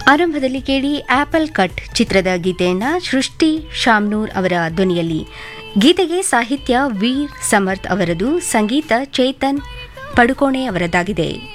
ಆರಂಭದಲ್ಲಿ ಕೇಳಿ apple cut ಚಿತ್ರದ ಗೀತೆಯನ್ನ ಸೃಷ್ಟಿ ಶಾಮ್ನೂರ್ ಅವರ ಧ್ವನಿಯಲ್ಲಿ. ಗೀತೆಗೆ ಸಾಹಿತ್ಯ ವೀರ್ ಸಮರ್ಥ್ ಅವರದು, ಸಂಗೀತ ಚೇತನ್ ಪಡುಕೋಣೆ ಅವರದಾಗಿದೆ.